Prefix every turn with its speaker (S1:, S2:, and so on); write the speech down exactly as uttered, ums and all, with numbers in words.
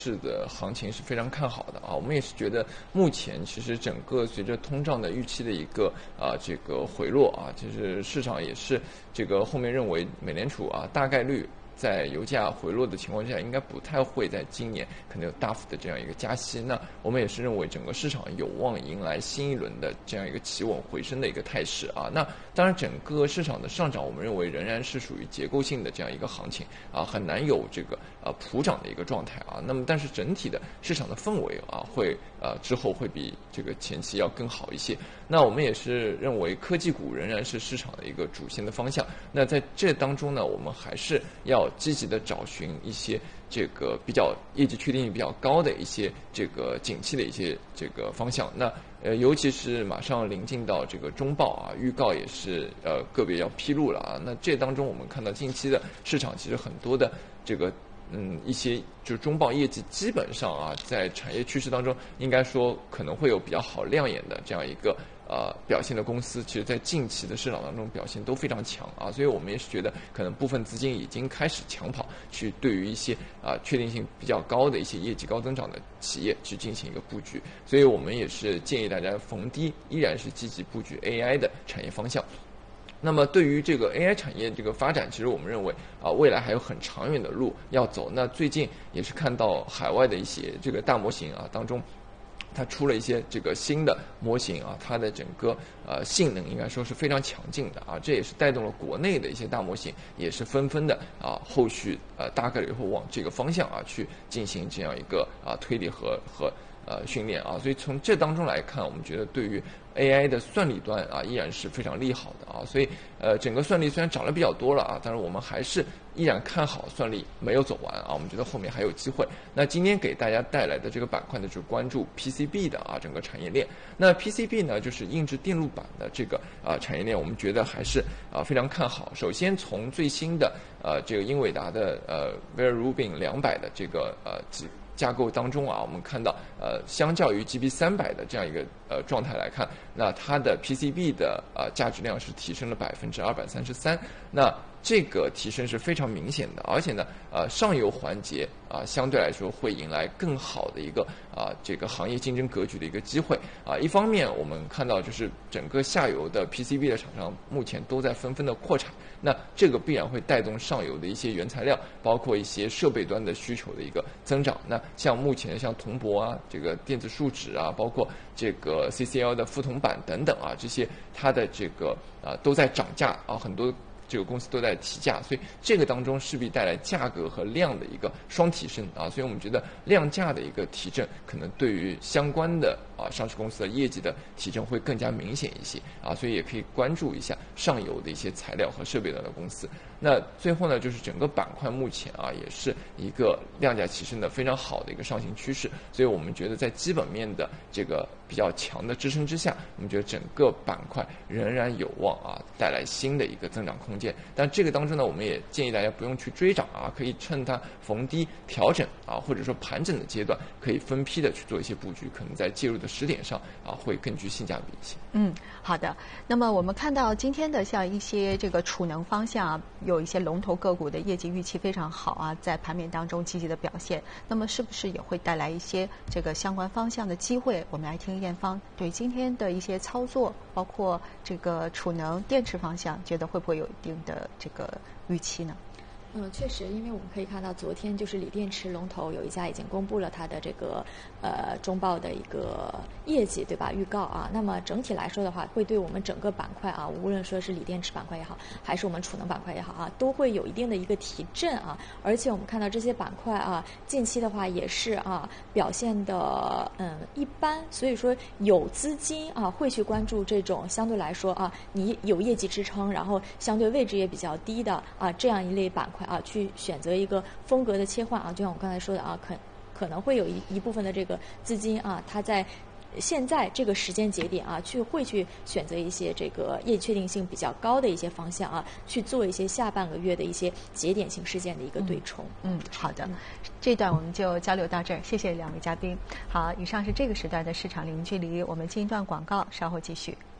S1: 是的行情是非常看好的啊，我们也是觉得目前其实整个随着通胀的预期的一个啊这个回落啊，就是市场也是这个后面认为美联储啊大概率在油价回落的情况下，应该不太会在今年可能有大幅的这样一个加息。那我们也是认为整个市场有望迎来新一轮的这样一个企稳回升的一个态势啊。那当然，整个市场的上涨，我们认为仍然是属于结构性的这样一个行情啊，很难有这个呃普涨的一个状态啊。那么，但是整体的市场的氛围啊，会呃之后会比这个前期要更好一些。那我们也是认为科技股仍然是市场的一个主线的方向。那在这当中呢，我们还是要积极的找寻一些这个比较业绩确定性比较高的一些这个景气的一些这个方向。那呃，尤其是马上临近到这个中报啊，预告也是呃个别要披露了啊。那这当中我们看到近期的市场其实很多的这个嗯一些就是中报业绩基本上啊，在产业趋势当中应该说可能会有比较好亮眼的这样一个呃表现的公司，其实在近期的市场当中表现都非常强啊，所以我们也是觉得可能部分资金已经开始抢跑，去对于一些啊、呃、确定性比较高的一些业绩高增长的企业去进行一个布局，所以我们也是建议大家逢低依然是积极布局 A I 的产业方向。那么对于这个 A I 产业这个发展，其实我们认为啊，未来还有很长远的路要走。那最近也是看到海外的一些这个大模型啊当中，它出了一些这个新的模型啊，它的整个呃性能应该说是非常强劲的啊，这也是带动了国内的一些大模型也是纷纷的啊，后续呃大概率会往这个方向啊去进行这样一个啊推理和和呃训练啊，所以从这当中来看，我们觉得对于 A I 的算力端啊依然是非常利好的啊，所以呃整个算力虽然涨了比较多了啊，但是我们还是依然看好算力没有走完啊，我们觉得后面还有机会。那今天给大家带来的这个板块呢，就是关注 P C B 的啊整个产业链。那 P C B 呢，就是硬质电路板的这个啊产业链，我们觉得还是啊非常看好。首先从最新的呃这个英伟达的呃 Vera Rubin 两百的这个呃架构当中啊，我们看到呃，相较于 G B 三百的这样一个呃状态来看，那它的 P C B 的呃价值量是提升了百分之二百三十三，那这个提升是非常明显的，而且呢，呃，上游环节啊、呃，相对来说会迎来更好的一个啊、呃、这个行业竞争格局的一个机会啊、呃。一方面，我们看到就是整个下游的 P C B 的厂商目前都在纷纷的扩产，那这个必然会带动上游的一些原材料，包括一些设备端的需求的一个增长。那像目前像铜箔啊，这个电子树脂啊，包括这个 C C L 的覆铜板等等啊，这些它的这个啊都在涨价啊，很多这个公司都在提价，所以这个当中势必带来价格和量的一个双提升啊，所以我们觉得量价的一个提振，可能对于相关的啊上市公司的业绩的提振会更加明显一些啊，所以也可以关注一下上游的一些材料和设备端的公司。那最后呢，就是整个板块目前啊也是一个量价齐升的非常好的一个上行趋势，所以我们觉得在基本面的这个比较强的支撑之下，我们觉得整个板块仍然有望啊带来新的一个增长空间。但这个当中呢，我们也建议大家不用去追涨啊，可以趁它逢低调整啊，或者说盘整的阶段，可以分批的去做一些布局，可能在介入的时点上啊会更具性价比一些。
S2: 嗯，好的。那么我们看到今天的像一些这个储能方向啊，有一些龙头个股的业绩预期非常好啊，在盘面当中积极的表现，那么是不是也会带来一些这个相关方向的机会？我们来听艳芳对今天的一些操作，包括这个储能电池方向，觉得会不会有一定的这个预期呢？
S3: 嗯，确实，因为我们可以看到，昨天就是锂电池龙头有一家已经公布了它的这个呃中报的一个业绩，对吧？预告啊，那么整体来说的话，会对我们整个板块啊，无论说是锂电池板块也好，还是我们储能板块也好啊，都会有一定的一个提振啊。而且我们看到这些板块啊，近期的话也是啊表现的嗯一般，所以说有资金啊会去关注这种相对来说啊你有业绩支撑，然后相对位置也比较低的啊这样一类板块。啊，去选择一个风格的切换啊，就像我刚才说的啊，可可能会有一一部分的这个资金啊，它在现在这个时间节点啊，去会去选择一些这个业绩确定性比较高的一些方向啊，去做一些下半个月的一些节点性事件的一个对冲。
S2: 嗯，嗯好的，这段我们就交流到这儿，谢谢两位嘉宾。好，以上是这个时段的市场零距离，我们进一段广告，稍后继续。